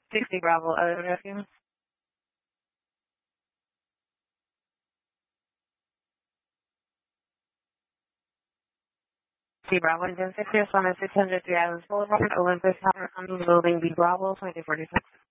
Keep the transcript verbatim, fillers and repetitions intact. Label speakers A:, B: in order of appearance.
A: sixty Bravo, other rescue. C Bravo, and then six years on six hundred three Islands Boulevard, Olympus Tower, on building B Bravo, twenty forty-six.